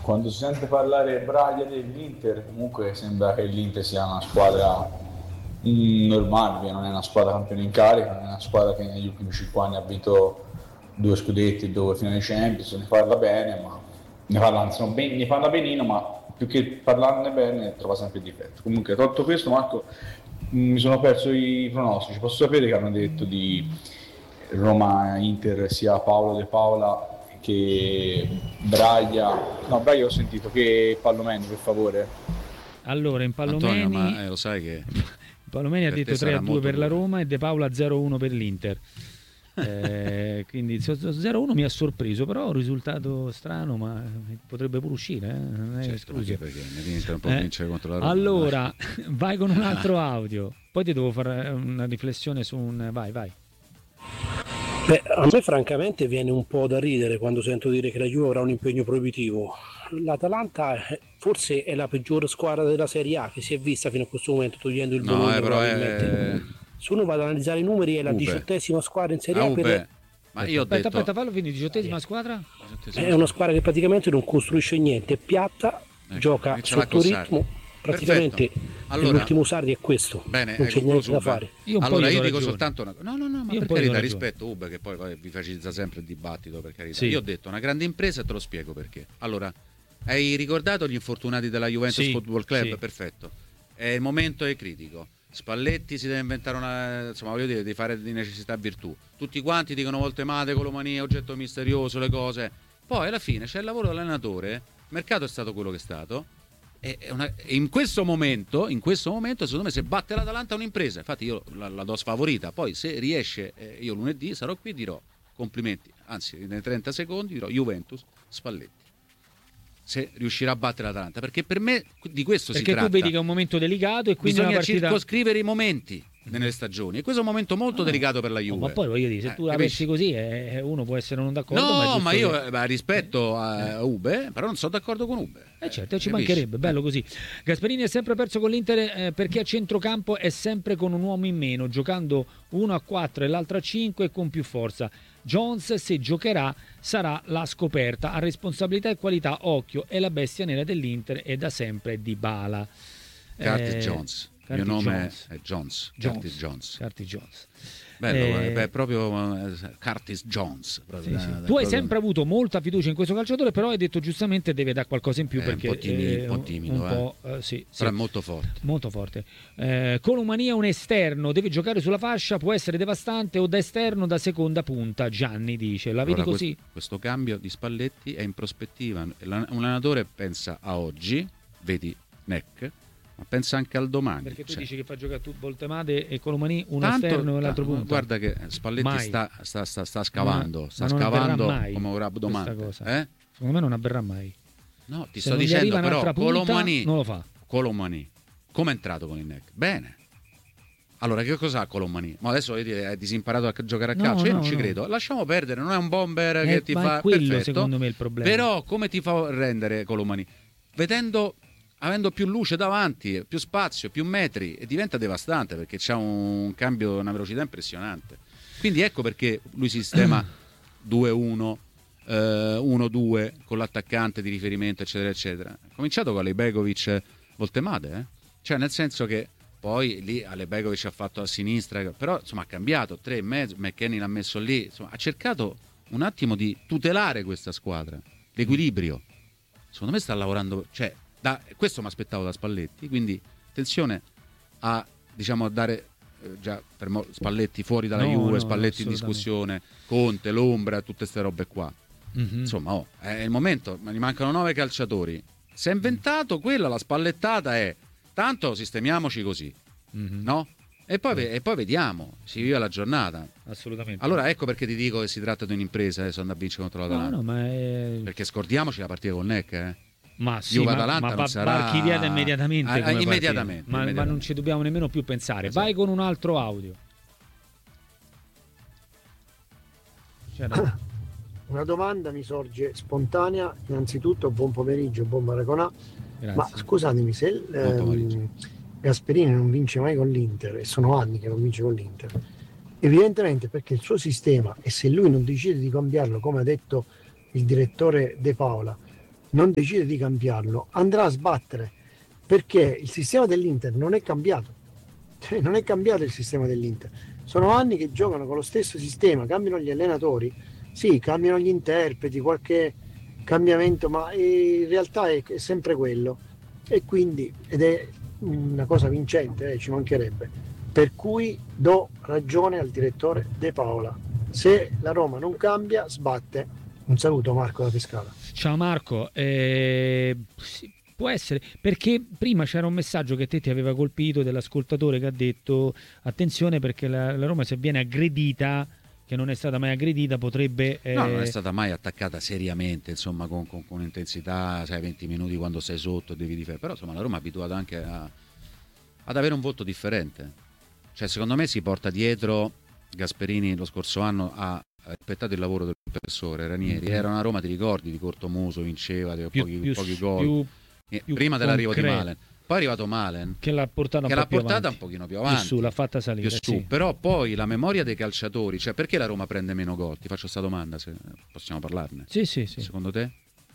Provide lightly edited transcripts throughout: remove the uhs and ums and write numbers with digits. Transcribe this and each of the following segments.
quando si sente parlare Braglia dell'Inter, comunque sembra che l'Inter sia una squadra normale, non è una squadra campione in carica, non è una squadra che negli ultimi 5 anni ha vinto 2 scudetti e 2 finali Champions, ne parla bene, ma ne parla benino, ma più che parlarne bene trova sempre il difetto. Comunque, tolto questo, Marco, mi sono perso i pronostici. Posso sapere che hanno detto di Roma-Inter sia Paolo De Paola che Braglia? No, Braglia ho sentito, che Pallomeni, per favore. Allora, in Antonio, Pallomeni, ma lo sai che Palomeni ha per te detto sarà 3-2 molto per la dura. Roma e De Paola 0-1 per l'Inter. Quindi 0-1 mi ha sorpreso, però è un risultato strano, ma potrebbe pure uscire, non è Certo, ma escluso. che perché l'Inter non può vincere contro la Roma. Allora, vai con un altro audio, poi ti devo fare una riflessione su un... Vai, vai. Beh, a me francamente viene un po' da ridere quando sento dire che la Juve avrà un impegno proibitivo. L'Atalanta forse è la peggior squadra della Serie A che si è vista fino a questo momento, togliendo il No, Bologna però probabilmente. Se uno va ad analizzare i numeri è la Ube. 18ª squadra in Serie A per... Ma io ho detto... Aspetta, fallo finire, 18ª squadra? È una squadra che praticamente non costruisce niente, è piatta, gioca e ce l'ha sotto con Sarri. ritmo, praticamente Allora, l'ultimo Sarri è questo, bene, non c'è niente da fare. Allora io dico soltanto una cosa. No, ma Io un per po' gli do carità, ragione. rispetto Ube, che poi vi facilita sempre il dibattito, per carità. Sì. Io ho detto una grande impresa e te lo spiego perché. Allora, hai ricordato gli infortunati della Juventus Sì, Football Club? sì. Perfetto. Il momento è critico. Spalletti si deve inventare una, insomma, voglio dire, di fare di necessità virtù. Tutti quanti dicono volte mate, colomania, oggetto misterioso, le cose. Poi alla fine c'è il lavoro dell'allenatore, il mercato è stato quello che è stato. E in questo momento, secondo me, se batte l'Atalanta è un'impresa. Infatti io la do sfavorita. Poi se riesce, io lunedì sarò qui e dirò complimenti. Anzi, nei 30 secondi dirò Juventus, Spalletti. Se riuscirà a battere l'Atalanta, perché per me di questo si Perché tratta. tu vedi che è un momento delicato e quindi Bisogna una partita... circoscrivere i momenti nelle stagioni, e questo è un momento molto delicato per la Juve. ma poi voglio dire, se tu la pensi così, uno può essere non d'accordo. No, ma io che... rispetto a Ube, però non sono d'accordo con Ube. Certo, ci mancherebbe, bello così. Gasperini è sempre perso con l'Inter perché a centrocampo è sempre con un uomo in meno, giocando uno a 4 e l'altro a 5 e con più forza. Jones, se giocherà, sarà la scoperta. A responsabilità e qualità, occhio, è la bestia nera dell'Inter e da sempre Dybala. Curtis Jones. Il mio nome è Jones. Curtis Jones. Bello, è proprio Curtis Jones. Proprio sì. Tu hai sempre avuto molta fiducia in questo calciatore, però hai detto giustamente deve dare qualcosa in più perché un po' timido, sì, però è molto forte. Molto forte. Colomania un esterno, deve giocare sulla fascia, può essere devastante o da esterno da seconda punta, Gianni dice. La vedi così? Questo cambio di Spalletti è in prospettiva. Un allenatore pensa a oggi, vedi Neck, ma pensa anche al domani. Perché tu dici che fa giocare Voltemade e Colomani uno esterno e l'altro punto. Guarda che Spalletti sta scavando, sta scavando come un rabdomante. Secondo me non avverrà mai. No, ti sto dicendo però Colomani non lo fa. Colomani, come è entrato con il Neck? Bene. Allora, che cos'ha Colomani? Ma adesso hai disimparato a giocare a calcio? Io non ci credo. Lasciamo perdere, non è un bomber che ti fa quello perfetto. Secondo me è il problema. Però come ti fa rendere Colomani? Avendo più luce davanti, più spazio, più metri, e diventa devastante perché c'ha un cambio, una velocità impressionante. Quindi ecco perché lui sistema 2-1, 1-2 con l'attaccante di riferimento, eccetera, eccetera. Ha cominciato con Alejbegovic Voltemade, cioè nel senso che poi lì Alejbegovic ha fatto a sinistra, però insomma ha cambiato 3,5, McKennie l'ha messo lì, insomma ha cercato un attimo di tutelare questa squadra, l'equilibrio. Secondo me sta lavorando, cioè questo mi aspettavo da Spalletti, quindi attenzione a dare già per Spalletti fuori dalla Juve, Spalletti in discussione, Conte, l'ombra, tutte queste robe qua. Insomma, è il momento, ma gli mancano 9 calciatori. Si è inventato quella, la spallettata è tanto sistemiamoci così, no? E poi vediamo, si vive la giornata. Assolutamente. Allora ecco perché ti dico che si tratta di un'impresa adesso andare a vincere contro l'Atalanta. Perché scordiamoci la partita con Neck, Ma sì, ma non sarà archiviata immediatamente. Immediatamente. Ma non ci dobbiamo nemmeno più pensare. Esatto. Vai con un altro audio. Una domanda mi sorge spontanea. Innanzitutto, buon pomeriggio, buon Maraconà. Grazie. Ma scusatemi, se Gasperini non vince mai con l'Inter, e sono anni che non vince con l'Inter, evidentemente perché il suo sistema, e se lui non decide di cambiarlo, come ha detto il direttore De Paola, non decide di cambiarlo, andrà a sbattere, perché il sistema dell'Inter non è cambiato. Cioè, non è cambiato il sistema dell'Inter. Sono anni che giocano con lo stesso sistema, cambiano gli allenatori, sì, cambiano gli interpreti, qualche cambiamento, ma in realtà è sempre quello. E quindi, ed è una cosa vincente, ci mancherebbe. Per cui do ragione al direttore De Paola. Se la Roma non cambia, sbatte. Un saluto, Marco da Pescara. Ciao Marco, sì, può essere, perché prima c'era un messaggio che te ti aveva colpito dell'ascoltatore che ha detto attenzione perché la Roma se viene aggredita, che non è stata mai aggredita, potrebbe... No, non è stata mai attaccata seriamente, insomma, con intensità, sai, 20 minuti quando sei sotto e devi difendere, però insomma la Roma è abituata anche ad avere un volto differente. Cioè secondo me si porta dietro, Gasperini lo scorso anno ha rispettato il lavoro del professore Ranieri, era una Roma, ti ricordi, di cortomuso, vinceva, pochi gol. Prima dell'arrivo di Malen, poi è arrivato Malen che l'ha portata un pochino più avanti, più su, l'ha fatta salire più su, sì. Però poi la memoria dei calciatori, cioè perché la Roma prende meno gol? Ti faccio questa domanda, se possiamo parlarne. Sì. Secondo te?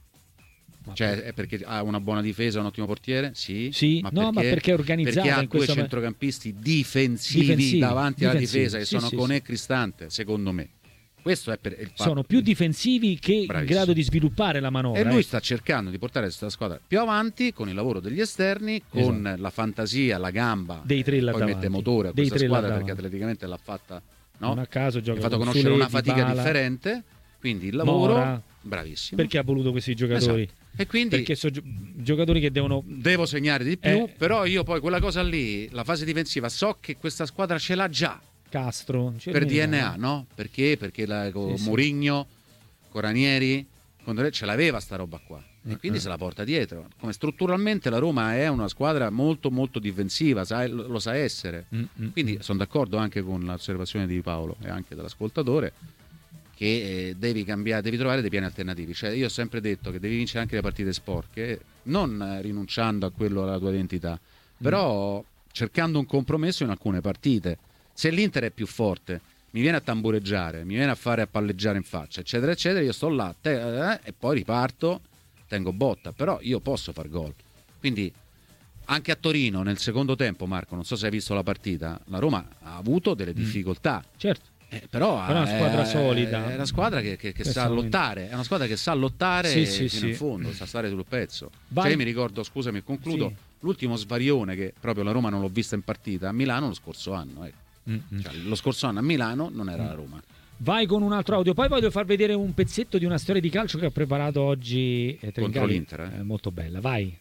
Cioè è perché ha una buona difesa, un ottimo portiere? Sì. Ma perché è organizzata, perché ha in due questo centrocampisti difensivi davanti alla difesa che sono con Cristante, secondo me. Questo è per il fatto. Sono più difensivi che in grado di sviluppare la manovra. E lui sta cercando di portare questa squadra più avanti con il lavoro degli esterni, con la fantasia, la gamba. Dei tre là poi davanti. Mette motore a questa squadra perché atleticamente l'ha fatta, no? Non a caso gioca ha fatto con conoscere Sule, una fatica Dybala, differente. Quindi il lavoro, Mora, bravissimo. Perché ha voluto questi giocatori? Esatto. E quindi perché sono giocatori che devo segnare di più, però io poi quella cosa lì, la fase difensiva, so che questa squadra ce l'ha già. Castro per DNA, no? Perché con Mourinho, con Ranieri, ce l'aveva sta roba qua e quindi se la porta dietro. Come strutturalmente la Roma è una squadra molto molto difensiva, lo sa essere. Quindi sono d'accordo anche con l'osservazione di Paolo e anche dell'ascoltatore che devi cambiare, devi trovare dei piani alternativi. Cioè io ho sempre detto che devi vincere anche le partite sporche, non rinunciando a quello alla tua identità, però cercando un compromesso in alcune partite. Se l'Inter è più forte, mi viene a tambureggiare, mi viene a fare a palleggiare in faccia, eccetera, eccetera, io sto là e poi riparto, tengo botta, però io posso far gol. Quindi anche a Torino nel secondo tempo, Marco, non so se hai visto la partita, la Roma ha avuto delle difficoltà. Certo. Però è una squadra solida. È una squadra che sa lottare, è una squadra che sa lottare fino in fondo, sa stare sul pezzo. Cioè io mi ricordo, scusami e concludo, l'ultimo svarione che proprio la Roma non l'ho vista in partita a Milano lo scorso anno, Cioè, lo scorso anno a Milano non era la Roma. Vai con un altro audio, poi voglio far vedere un pezzetto di una storia di calcio che ho preparato oggi contro l'Inter, È molto bella, vai.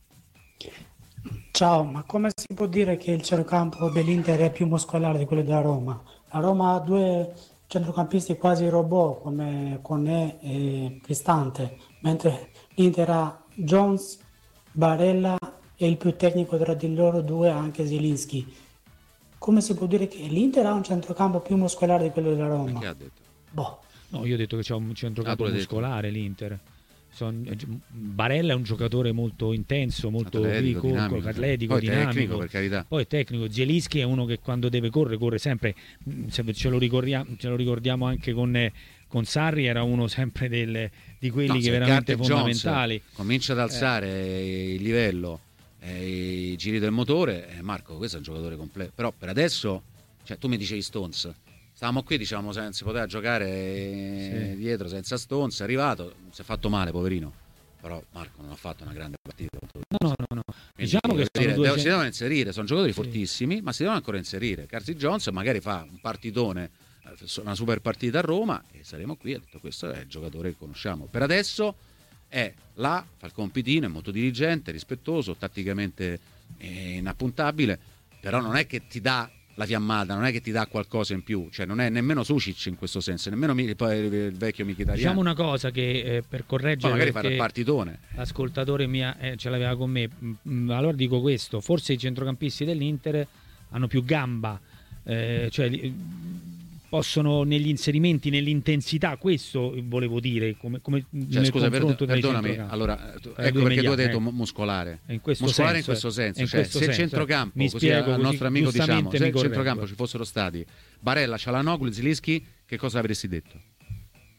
Ciao, ma come si può dire che il centrocampo dell'Inter è più muscolare di quello della Roma? La Roma ha due centrocampisti quasi robot come Koné e Cristante, mentre l'Inter ha Jones, Barella e il più tecnico tra di loro due anche Zielinski. Come si può dire che l'Inter ha un centrocampo più muscolare di quello della Roma? Che ha detto? No, io ho detto che c'è un centrocampo muscolare l'Inter. Barella è un giocatore molto intenso, molto atletico, dinamico. Tecnico, per carità. Poi è tecnico. Zielinski è uno che quando deve corre sempre. Ce lo ricordiamo anche con Sarri, era uno sempre di quelli che veramente fondamentali. Jones comincia ad alzare il livello, i giri del motore. Marco, questo è un giocatore completo. Però per adesso, cioè, tu mi dicevi Stones. Stavamo qui, diciamo, si poteva giocare dietro senza Stones, è arrivato, si è fatto male, poverino. Però Marco non ha fatto una grande partita. No. Diciamo che si devono inserire, sono giocatori fortissimi, ma si devono ancora inserire. Carzi Jones magari fa un partitone, una super partita a Roma e saremo qui, ha detto questo è il giocatore che conosciamo. Per adesso è là, fa il compitino, è molto diligente, rispettoso, tatticamente inappuntabile, però non è che ti dà la fiammata, non è che ti dà qualcosa in più, cioè non è nemmeno Sucic in questo senso, nemmeno poi il vecchio Mkhitaryan. Diciamo una cosa che per correggere, magari fare il partitone, l'ascoltatore ce l'aveva con me, allora dico questo: forse i centrocampisti dell'Inter hanno più gamba, cioè possono negli inserimenti, nell'intensità, questo volevo dire, come cioè, scusa, perdonami, allora ecco perché tu hai detto muscolare in questo senso, cioè se il centrocampo, così al nostro amico diciamo, se il centrocampo ci fossero stati Barella, Çalhanoğlu, Zielinski, che cosa avresti detto?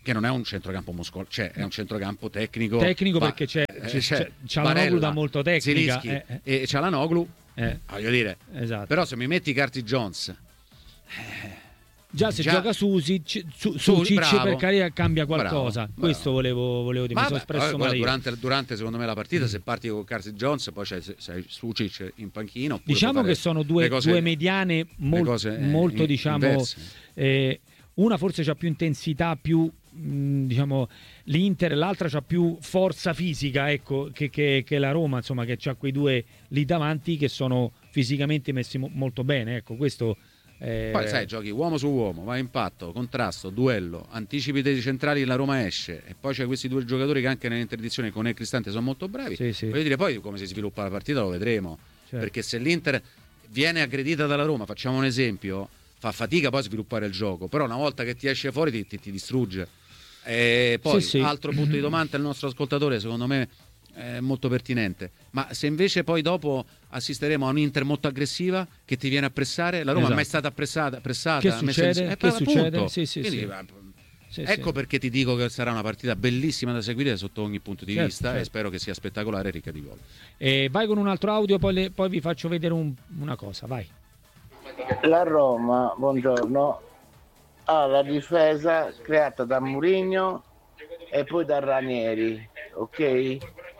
che non è un centrocampo muscolare, cioè è un centrocampo tecnico perché c'è Cialanoglu da molto tecnica, e Cialanoglu, voglio dire, esatto. Però se mi metti Curtis Jones, già se gioca Susic per carità cambia qualcosa. Bravo. Questo volevo dire, mi sono espresso male durante secondo me la partita, se parti con Curtis Jones, poi c'è Susic in panchino, diciamo che sono due mediane molto diciamo una forse c'ha più intensità, più diciamo l'Inter, l'altra c'ha più forza fisica, ecco, che la Roma, insomma, che c'ha quei due lì davanti che sono fisicamente messi molto bene, ecco, questo. Poi sai, giochi uomo su uomo, va impatto, contrasto, duello, anticipi dei centrali, la Roma esce, e poi c'è questi due giocatori che anche nell'interdizione con Cristante sono molto bravi. Voglio dire, poi come si sviluppa la partita lo vedremo, perché se l'Inter viene aggredita dalla Roma, facciamo un esempio, fa fatica poi a sviluppare il gioco, però una volta che ti esce fuori ti distrugge. E poi altro punto di domanda al nostro ascoltatore, secondo me è molto pertinente, ma se invece poi dopo assisteremo a un Inter molto aggressiva che ti viene a pressare, la Roma è mai stata pressata, che succede? Ecco perché ti dico che sarà una partita bellissima da seguire sotto ogni punto di vista, e spero che sia spettacolare e ricca di gol. Vai con un altro audio, poi vi faccio vedere una cosa, vai. La Roma, buongiorno, ha la difesa creata da Mourinho e poi da Ranieri, ok?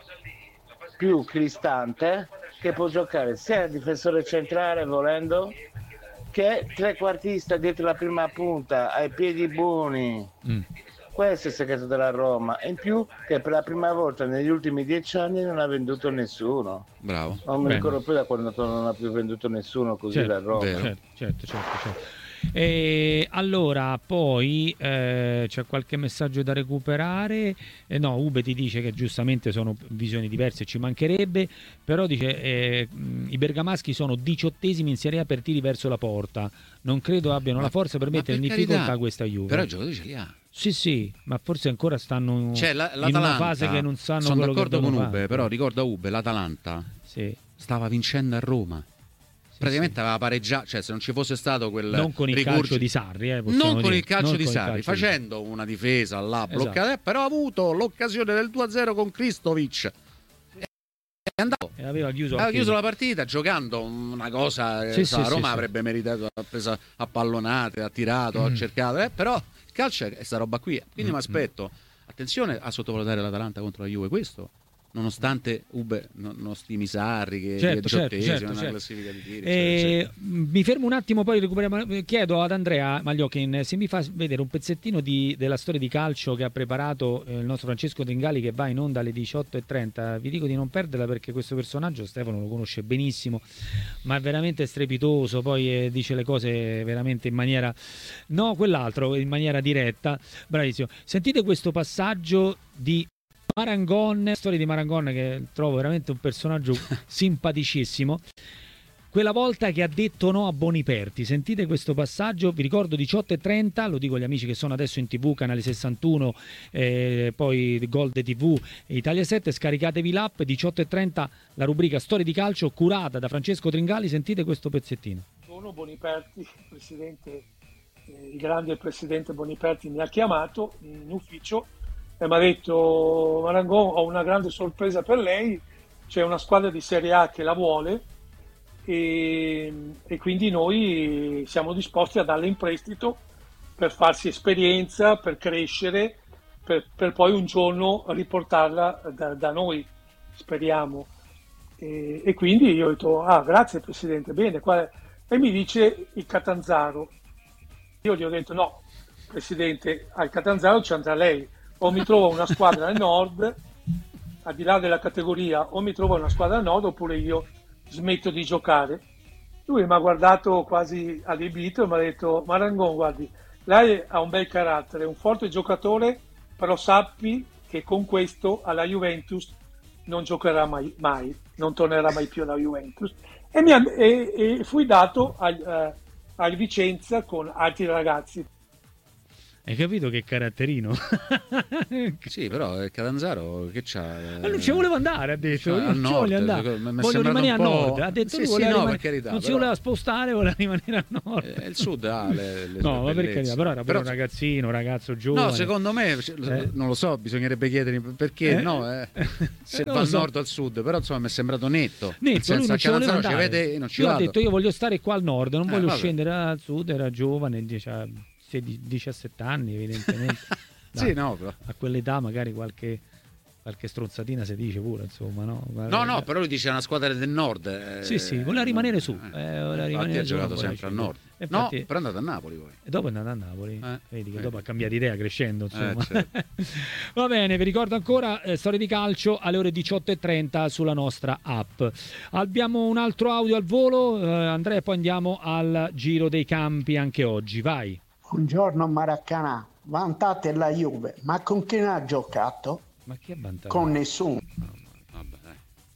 Più Cristante, che può giocare sia difensore centrale volendo, che trequartista dietro la prima punta, ai piedi buoni. Questo è il segreto della Roma, e in più che per la prima volta negli ultimi 10 anni non ha venduto nessuno. Bravo. Non mi ricordo più da quando non ha più venduto nessuno così la Roma. Certo. E allora poi c'è qualche messaggio da recuperare. No, Ube ti dice che giustamente sono visioni diverse, ci mancherebbe, però dice i bergamaschi sono 18esimi in Serie A per tiri verso la porta, non credo abbiano la forza per mettere in difficoltà questa Juve. Però i giocatori ce li ha. Sì, ma forse ancora stanno in una fase che non sanno sono quello d'accordo che con devono Ube, fare. però ricorda Ube, l'Atalanta stava vincendo a Roma. Praticamente aveva pareggiato, cioè se non ci fosse stato quel non con il calcio di Sarri, facendo una difesa là bloccata, però ha avuto l'occasione del 2-0 con Kristovic e andato e aveva chiuso la partita giocando una cosa la Roma avrebbe meritato, ha preso a pallonate, ha tirato, ha cercato, però il calcio è sta roba qui, quindi mi aspetto, attenzione a sottovalutare l'Atalanta contro la Juve, questo nonostante Ube non stimi Sarri che è 18esimo nella classifica di tiri, mi fermo un attimo, poi recuperiamo. Chiedo ad Andrea Magliochin se mi fa vedere un pezzettino della storia di calcio che ha preparato il nostro Francesco Tringali, che va in onda alle 18:30. Vi dico di non perderla perché questo personaggio Stefano lo conosce benissimo, ma è veramente strepitoso, poi dice le cose veramente in maniera in maniera diretta, bravissimo. Sentite questo passaggio di Marangon, storia di Marangon, che trovo veramente un personaggio simpaticissimo. Quella volta che ha detto no a Boniperti, sentite questo passaggio, vi ricordo 18:30, lo dico agli amici che sono adesso in TV, canale 61, poi Gold TV e Italia 7, scaricatevi l'app, 18:30 la rubrica Storie di calcio curata da Francesco Tringali, sentite questo pezzettino. Sono Boniperti, il grande presidente Boniperti mi ha chiamato in ufficio e mi ha detto: Marangon, ho una grande sorpresa per lei, c'è una squadra di Serie A che la vuole e quindi noi siamo disposti a darle in prestito per farsi esperienza, per crescere, per poi un giorno riportarla da noi, speriamo. E quindi io ho detto: grazie Presidente, bene. E mi dice il Catanzaro. Io gli ho detto: no Presidente, al Catanzaro ci andrà lei, o mi trovo una squadra al nord, al di là della categoria, o mi trovo una squadra al nord oppure io smetto di giocare. Lui mi ha guardato quasi allibito e mi ha detto: Marangon, guardi, lei ha un bel carattere, è un forte giocatore, però sappi che con questo alla Juventus non giocherà mai, non tornerà mai più alla Juventus. E fui dato al Vicenza con altri ragazzi. Hai capito che caratterino? Sì, però Catanzaro che c'ha? Non ci volevo andare, ha detto. Io al ci nord, voglio andare. Voglio rimanere a nord. Ha detto sì, lui sì, voleva no, per carità, non si però... voleva spostare, voleva rimanere a nord. Il sud ha le no, ma per bellezze. carità, però era pure un ragazzino, un ragazzo giovane. No, secondo me, non lo so, bisognerebbe chiedere perché se va al nord o al sud, però insomma mi è sembrato netto. Nel senso, lui non a ci voleva Catanzaro andare. vede, non ci io vado. ho detto io voglio stare qua al nord, non voglio vabbè. scendere al sud, era giovane, 17 anni evidentemente. Sì, no, però. A quell'età magari qualche stronzatina si dice pure, insomma, no? No, però lui dice una squadra del nord. Sì, voleva rimanere su. Infatti ha giocato sempre al nord. Infatti, no, però è andato a Napoli poi. E dopo è andato a Napoli. Vedi che dopo ha cambiato idea crescendo, insomma. Certo. Va bene, vi ricordo ancora Storie di calcio alle ore 18:30 sulla nostra app. Abbiamo un altro audio al volo, Andrea, e poi andiamo al giro dei campi anche oggi. Vai. Buongiorno Maracanã, vantate la Juve, ma con chi ne ha giocato? Ma chi è vantato? Con nessuno. Vabbè, dai.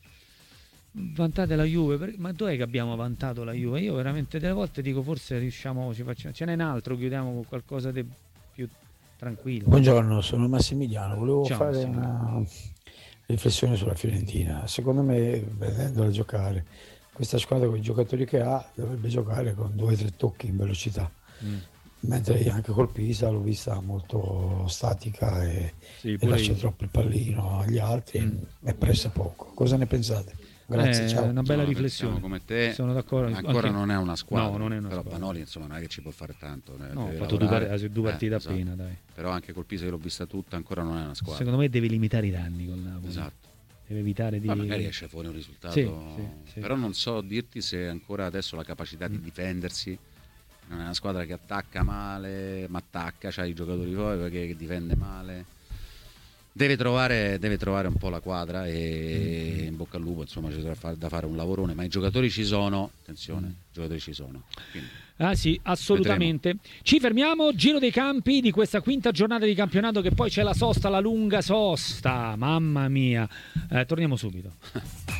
Vantate la Juve, ma dov'è che abbiamo vantato la Juve? Io veramente delle volte dico forse riusciamo, ce n'è un altro, chiudiamo con qualcosa di più tranquillo. Buongiorno, sono Massimiliano, volevo Ciao, fare una riflessione sulla Fiorentina. Secondo me, vedendola giocare, questa squadra con i giocatori che ha dovrebbe giocare con 2 o 3 tocchi in velocità. Mentre anche col Pisa l'ho vista molto statica e lascia troppo il pallino agli altri e pressa poco. Cosa ne pensate? Grazie, ciao. È una bella riflessione. Come te, sono d'accordo. Ancora non è una squadra. No, non è una però squadra. Banoli insomma non è che ci può fare tanto. No, ha fatto 2 partite esatto. appena, dai. Però anche col Pisa che l'ho vista tutta ancora non è una squadra. Secondo me deve limitare i danni col Napoli. Esatto. Deve evitare di... Ma magari esce fuori un risultato. Sì. Però non so dirti se ancora adesso la capacità di difendersi. Non è una squadra che attacca male, ma attacca, c'ha i giocatori poi perché che difende male. Deve trovare un po' la quadra e in bocca al lupo, insomma ci sarà da fare un lavorone, ma i giocatori ci sono, attenzione, i giocatori ci sono. Quindi, sì, assolutamente. Vedremo. Ci fermiamo, giro dei campi di questa quinta giornata di campionato che poi c'è la sosta, la lunga sosta, mamma mia. Torniamo subito.